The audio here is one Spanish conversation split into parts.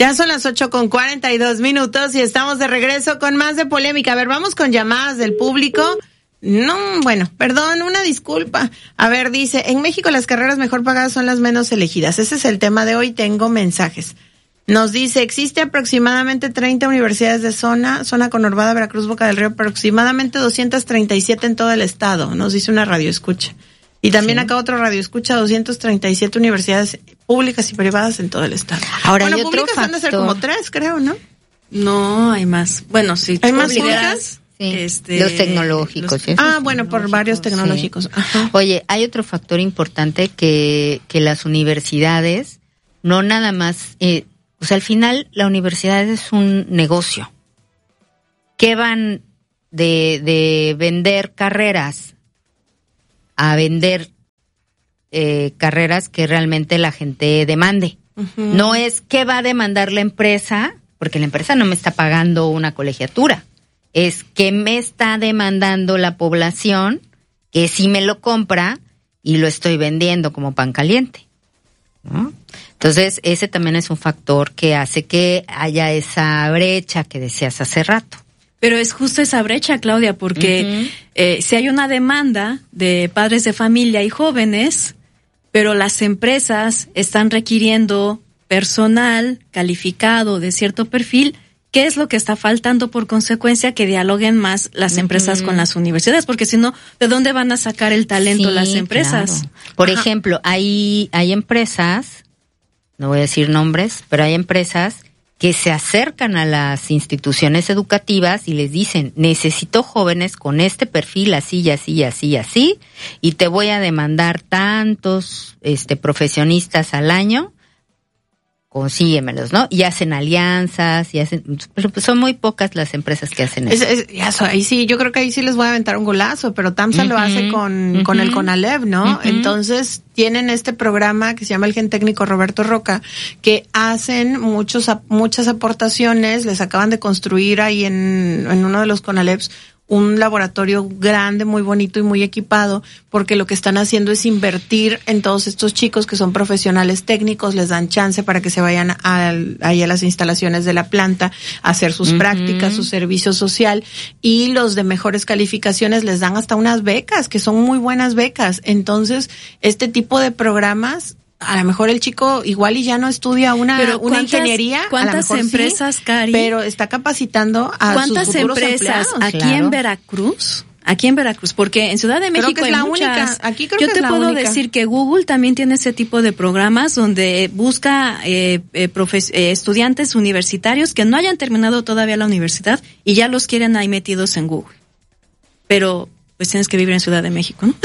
Ya son las 8:42 y estamos de regreso con más de polémica. A ver, vamos con llamadas del público. No, bueno, perdón, una disculpa. A ver, dice, en México las carreras mejor pagadas son las menos elegidas. Ese es el tema de hoy. Tengo mensajes. Nos dice, existe aproximadamente 30 universidades de zona conurbada, Veracruz, Boca del Río, aproximadamente 237 en todo el estado. Nos dice una radioescucha. Y también acá otro radioescucha, 237 universidades públicas y privadas en todo el estado. Ahora, bueno, hay otro públicas han de ser como 3, creo, ¿no? No, hay más. Bueno, sí. ¿Hay más públicas? Sí, los tecnológicos. Bueno, por varios tecnológicos. Sí. Ajá. Oye, hay otro factor importante que las universidades, no nada más, al final la universidad es un negocio. ¿Qué van de vender carreras a vender carreras que realmente la gente demande? Uh-huh. No es qué va a demandar la empresa, porque la empresa no me está pagando una colegiatura. Es que me está demandando la población, que sí me lo compra y lo estoy vendiendo como pan caliente, ¿no? Entonces, ese también es un factor que hace que haya esa brecha que decías hace rato. Pero es justo esa brecha, Claudia, porque si hay una demanda de padres de familia y jóvenes, pero las empresas están requiriendo personal calificado de cierto perfil, ¿qué es lo que está faltando? Por consecuencia, que dialoguen más las empresas con las universidades, porque si no, ¿de dónde van a sacar el talento las empresas? Claro. Por ejemplo, hay empresas, no voy a decir nombres, pero hay empresas que se acercan a las instituciones educativas y les dicen, necesito jóvenes con este perfil, así, así, así, así, y te voy a demandar tantos profesionistas al año, consíguemelos, ¿no? Y hacen alianzas, pero pues son muy pocas las empresas que hacen eso. Ahí sí, yo creo que ahí sí les voy a aventar un golazo, pero TAMSA lo hace con el CONALEP, ¿no? Entonces, tienen este programa que se llama el Gen Técnico Roberto Roca, que hacen muchas aportaciones, les acaban de construir ahí en uno de los CONALEPs un laboratorio grande, muy bonito y muy equipado, porque lo que están haciendo es invertir en todos estos chicos que son profesionales técnicos, les dan chance para que se vayan ahí a las instalaciones de la planta a hacer sus prácticas, su servicio social, y los de mejores calificaciones les dan hasta unas becas, que son muy buenas becas. Entonces, este tipo de programas, a lo mejor el chico igual y ya no estudia una ingeniería, ¿cuántas a lo mejor empresas, sí, Cari? Pero está capacitando a sus futuros empresas empleados. aquí en Veracruz? Aquí en Veracruz, porque en Ciudad de México creo que es la única. Aquí creo Yo que te es la puedo única. decir que Google también tiene ese tipo de programas donde busca estudiantes universitarios que no hayan terminado todavía la universidad y ya los quieren ahí metidos en Google. Pero pues tienes que vivir en Ciudad de México, ¿no?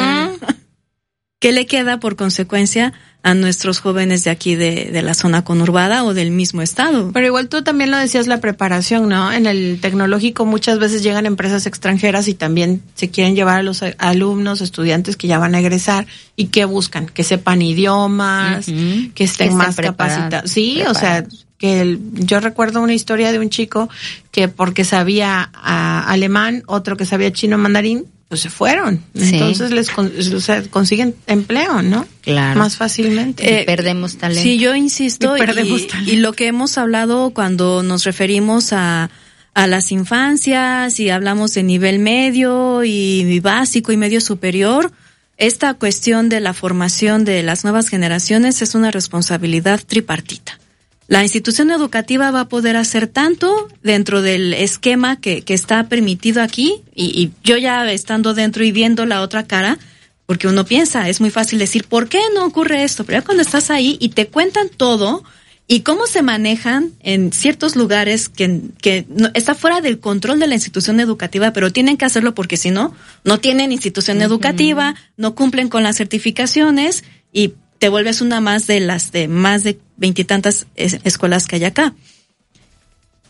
¿Qué le queda por consecuencia a nuestros jóvenes de aquí de la zona conurbada o del mismo estado? Pero igual tú también lo decías, la preparación, ¿no? En el tecnológico muchas veces llegan empresas extranjeras y también se quieren llevar a los alumnos, estudiantes que ya van a egresar y que buscan, que sepan idiomas, que estén más capacitados. Sí, preparados. O sea, yo recuerdo una historia de un chico que porque sabía alemán, otro que sabía chino mandarín, pues se fueron. Sí. Entonces consiguen empleo, ¿no? Claro. Más fácilmente. Y perdemos talento. Sí, yo insisto, y lo que hemos hablado cuando nos referimos a las infancias y hablamos de nivel medio y básico y medio superior, esta cuestión de la formación de las nuevas generaciones es una responsabilidad tripartita. La institución educativa va a poder hacer tanto dentro del esquema que está permitido aquí, y yo ya estando dentro y viendo la otra cara, porque uno piensa, es muy fácil decir, ¿por qué no ocurre esto? Pero ya cuando estás ahí y te cuentan todo y cómo se manejan en ciertos lugares que no, está fuera del control de la institución educativa, pero tienen que hacerlo porque si no, no tienen institución educativa, no cumplen con las certificaciones y te vuelves una más de las de más de 20 y tantas escuelas que hay acá.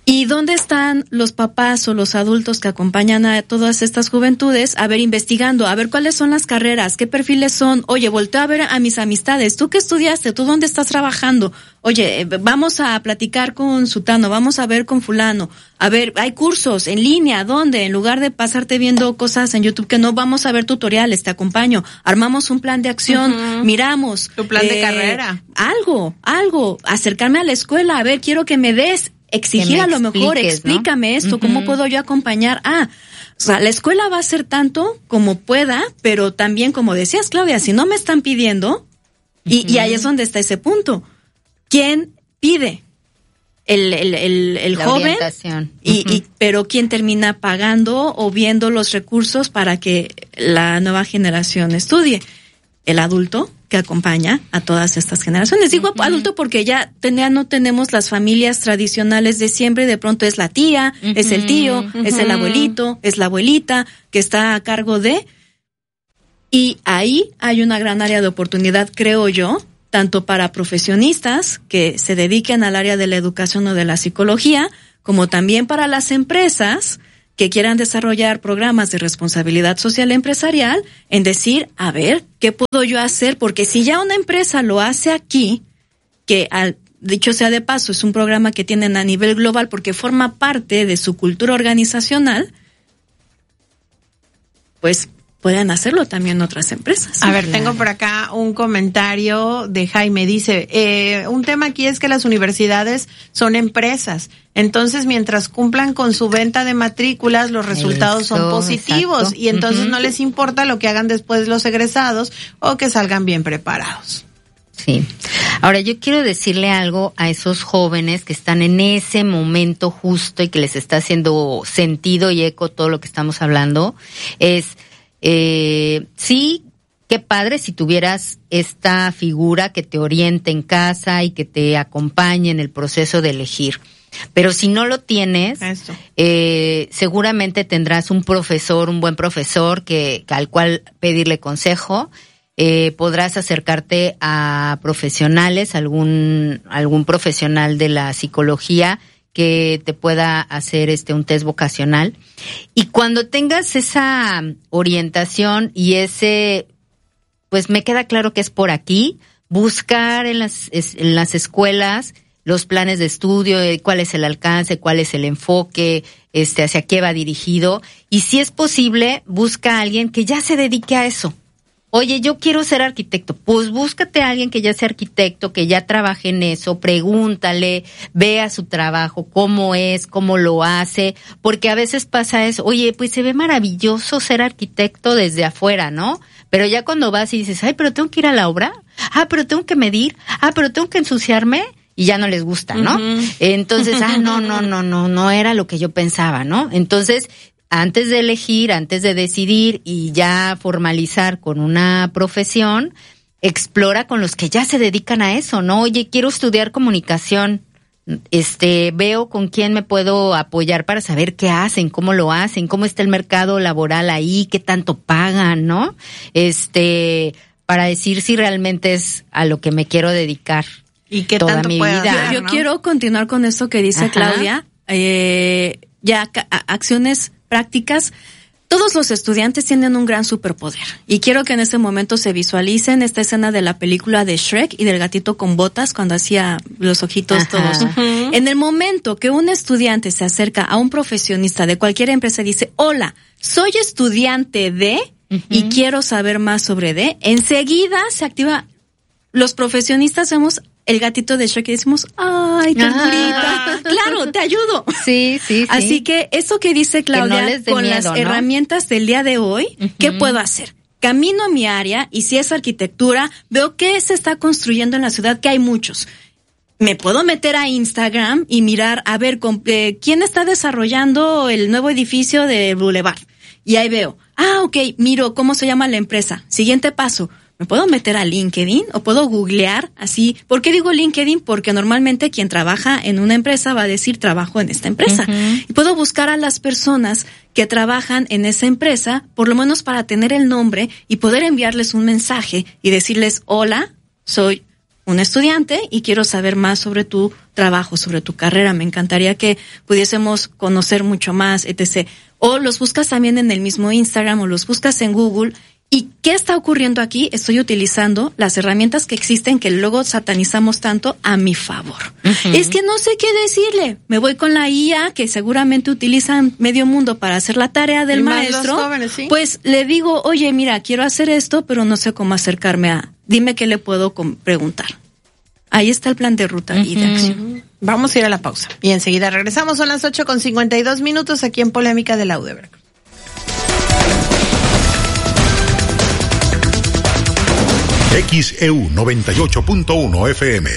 ¿Y dónde están los papás o los adultos que acompañan a todas estas juventudes? A ver, investigando, a ver cuáles son las carreras, qué perfiles son. Oye, volteo a ver a mis amistades. ¿Tú qué estudiaste? ¿Tú dónde estás trabajando? Oye, vamos a platicar con sutano, vamos a ver con fulano. A ver, hay cursos en línea, ¿dónde? En lugar de pasarte viendo cosas en YouTube que no, vamos a ver tutoriales, te acompaño. Armamos un plan de acción, miramos. Tu plan de carrera. Algo. Acercarme a la escuela, a ver, quiero que me des. Exigir a lo mejor, explícame, ¿no? Esto, ¿cómo puedo yo acompañar? O sea, la escuela va a hacer tanto como pueda, pero también, como decías, Claudia, si no me están pidiendo, y ahí es donde está ese punto. ¿Quién pide? El la joven, orientación. pero ¿quién termina pagando o viendo los recursos para que la nueva generación estudie? El adulto que acompaña a todas estas generaciones. Digo adulto porque ya no tenemos las familias tradicionales de siempre, de pronto es la tía, es el tío, es el abuelito, es la abuelita que está a cargo de, y ahí hay una gran área de oportunidad, creo yo, tanto para profesionistas que se dediquen al área de la educación o de la psicología, como también para las empresas que quieran desarrollar programas de responsabilidad social empresarial, en decir, a ver, ¿qué puedo yo hacer? Porque si ya una empresa lo hace aquí, que dicho sea de paso, es un programa que tienen a nivel global porque forma parte de su cultura organizacional, pues pueden hacerlo también otras empresas. A ver, tengo por acá un comentario de Jaime. Dice, un tema aquí es que las universidades son empresas. Entonces, mientras cumplan con su venta de matrículas, los resultados son positivos. Exacto. Y entonces no les importa lo que hagan después los egresados o que salgan bien preparados. Sí. Ahora, yo quiero decirle algo a esos jóvenes que están en ese momento justo y que les está haciendo sentido y eco todo lo que estamos hablando. Sí, qué padre si tuvieras esta figura que te oriente en casa y que te acompañe en el proceso de elegir. Pero si no lo tienes, seguramente tendrás un profesor, un buen profesor al cual pedirle consejo. Podrás acercarte a profesionales, algún profesional de la psicología que te pueda hacer un test vocacional. Y cuando tengas esa orientación y pues me queda claro que es por aquí, buscar en las escuelas los planes de estudio, cuál es el alcance, cuál es el enfoque, hacia qué va dirigido. Y si es posible, busca a alguien que ya se dedique a eso. Oye, yo quiero ser arquitecto. Pues búscate a alguien que ya sea arquitecto, que ya trabaje en eso, pregúntale, vea su trabajo, cómo es, cómo lo hace, porque a veces pasa eso. Oye, pues se ve maravilloso ser arquitecto desde afuera, ¿no? Pero ya cuando vas y dices, ay, pero tengo que ir a la obra, pero tengo que medir, pero tengo que ensuciarme, y ya no les gusta, ¿no? Entonces, no era lo que yo pensaba, ¿no? Entonces, antes de elegir, antes de decidir y ya formalizar con una profesión, explora con los que ya se dedican a eso, ¿no? Oye, quiero estudiar comunicación, veo con quién me puedo apoyar para saber qué hacen, cómo lo hacen, cómo está el mercado laboral ahí, qué tanto pagan, ¿no? Para decir si realmente es a lo que me quiero dedicar. Y qué toda tanto mi pueda vida, dar, Yo ¿no? quiero continuar con esto que dice Claudia, acciones prácticas. Todos los estudiantes tienen un gran superpoder y quiero que en este momento se visualicen esta escena de la película de Shrek y del gatito con botas cuando hacía los ojitos todos. En el momento que un estudiante se acerca a un profesionista de cualquier empresa y dice, hola, soy estudiante de y quiero saber más sobre de, enseguida se activa. Los profesionistas vemos el gatito de Shrek y decimos, ¡ay, ternurita! ¡Claro, te ayudo! Sí. Así que eso que dice Claudia, no les dé con miedo, las ¿no? herramientas del día de hoy, ¿qué puedo hacer? Camino a mi área y si es arquitectura, veo qué se está construyendo en la ciudad, que hay muchos. Me puedo meter a Instagram y mirar, a ver, ¿quién está desarrollando el nuevo edificio de Boulevard? Y ahí veo, ok, miro cómo se llama la empresa. Siguiente paso. ¿Me puedo meter a LinkedIn o puedo googlear así? ¿Por qué digo LinkedIn? Porque normalmente quien trabaja en una empresa va a decir trabajo en esta empresa. Y puedo buscar a las personas que trabajan en esa empresa, por lo menos para tener el nombre y poder enviarles un mensaje y decirles, hola, soy un estudiante y quiero saber más sobre tu trabajo, sobre tu carrera. Me encantaría que pudiésemos conocer mucho más, etc. O los buscas también en el mismo Instagram o los buscas en Google. ¿Y qué está ocurriendo aquí? Estoy utilizando las herramientas que existen que luego satanizamos tanto a mi favor. Uh-huh. Es que no sé qué decirle. Me voy con la IA que seguramente utilizan medio mundo para hacer la tarea del maestro. Los jóvenes, ¿sí? Pues le digo, oye, mira, quiero hacer esto, pero no sé cómo acercarme a... Dime qué le puedo preguntar. Ahí está el plan de ruta y de acción. Vamos a ir a la pausa y enseguida regresamos. Son las 8:52 aquí en Polémica de la U de Veracruz. XEU 98.1 FM.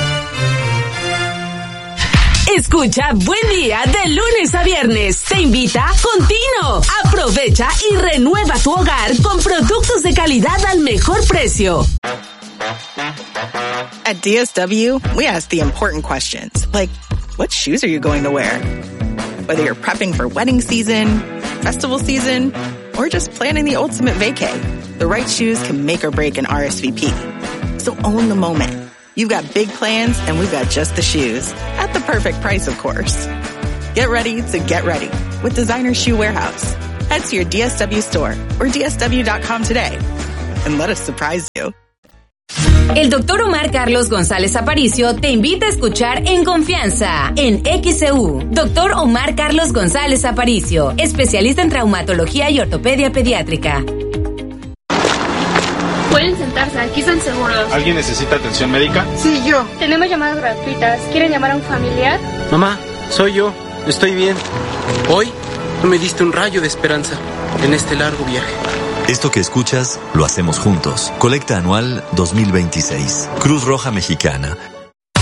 Escucha Buen Día de lunes a viernes. Te invita Contino. Aprovecha y renueva tu hogar con productos de calidad al mejor precio. At DSW, we ask the important questions, like, what shoes are you going to wear? Whether you're prepping for wedding season, festival season, or just planning the ultimate vacay, the right shoes can make or break an RSVP. So own the moment. You've got big plans, and we've got just the shoes. At the perfect price, of course. Get ready to get ready with Designer Shoe Warehouse. Head to your DSW store or DSW.com today and let us surprise you. El Dr. Omar Carlos González Aparicio te invita a escuchar En Confianza, en XEU. Dr. Omar Carlos González Aparicio, especialista en traumatología y ortopedia pediátrica. Pueden sentarse, aquí están seguros. ¿Alguien necesita atención médica? Sí, yo. Tenemos llamadas gratuitas. ¿Quieren llamar a un familiar? Mamá, soy yo. Estoy bien. Hoy tú me diste un rayo de esperanza en este largo viaje. Esto que escuchas, lo hacemos juntos. Colecta anual 2026. Cruz Roja Mexicana.